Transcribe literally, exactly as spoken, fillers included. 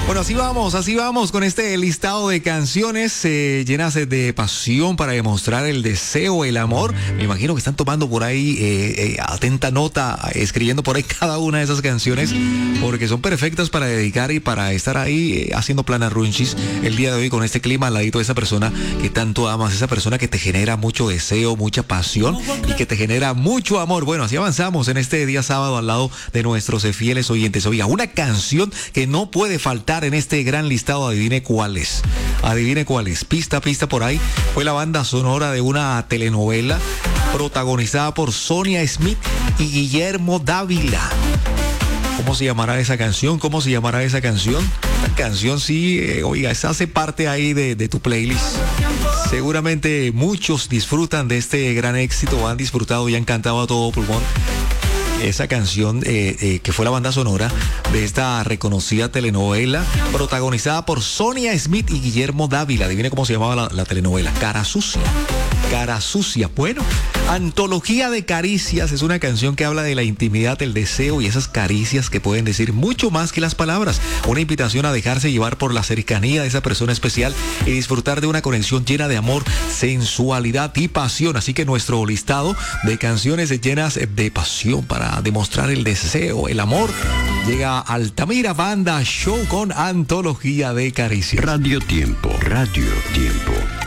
Bueno, así vamos, así vamos con este listado de canciones eh, llenas de pasión para demostrar el deseo, el amor. Me imagino que están tomando por ahí eh, eh, atenta nota, escribiendo por ahí cada una de esas canciones, porque son perfectas para dedicar y para estar ahí eh, haciendo planarrunchis el día de hoy con este clima al ladito de esa persona que tanto amas, esa persona que te genera mucho deseo, mucha pasión y que te genera mucho amor. Bueno, así avanzamos en este día sábado al lado de nuestros fieles oyentes. Oiga, una canción que no puede faltar en este gran listado, adivine cuál es. Adivine cuál es. Pista, pista por ahí. Fue la banda sonora de una telenovela protagonizada por Sonia Smith y Guillermo Dávila. ¿Cómo se llamará esa canción? ¿Cómo se llamará esa canción? La canción sí, eh, oiga, esa hace parte ahí de, de tu playlist. Seguramente muchos disfrutan de este gran éxito, han disfrutado y han cantado a todo pulmón esa canción eh, eh, que fue la banda sonora de esta reconocida telenovela protagonizada por Sonia Smith y Guillermo Dávila. Adivine cómo se llamaba la, la telenovela. Cara Sucia. Cara Sucia. Bueno, Antología de Caricias es una canción que habla de la intimidad, el deseo y esas caricias que pueden decir mucho más que las palabras. Una invitación a dejarse llevar por la cercanía de esa persona especial y disfrutar de una conexión llena de amor, sensualidad y pasión. Así que nuestro listado de canciones llenas de pasión para demostrar el deseo, el amor, llega Altamira Banda Show con Antología de Caricias. Radio Tiempo, Radio Tiempo.